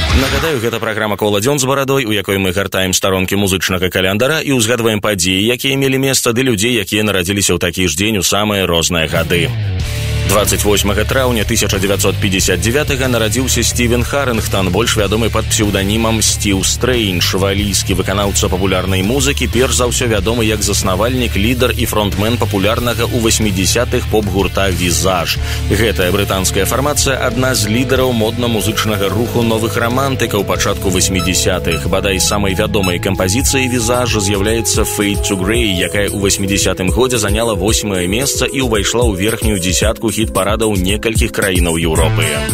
Нагадаю, гэта праграма «Кола дзён з барадой», у якой мы гартаем старонкі музычнага календара і ўзгадваем падзеі, якія мелі месца, ды людзей, якія нарадзіліся ў такі ж дзень у самыя розныя гады. 28 траўня 1959 нарадзіўся Стівен Харынгтон, больш вядомы пад псеўданімам Стіў Стрэйндж, валійскі выканаўца папулярнай музыкі, перш за ўсё вядомы як заснавальнік, лідар і фронтмен папулярнага ў 80-х поп-гурта «Візаж». Гэтая брытанская фармацыя адна з лідараў модна-музычнага руху новых рамантыкаў пачатку 80-х. Бадай самай вядомай кампазіцыяй «Візаж» з'яўляецца «Fade to Grey», якая ў 80-м годзе заняла 8-е месца і ўвайшла ў верхнюю дзесятку хіт-парадаў некалькіх краінаў Еўропы.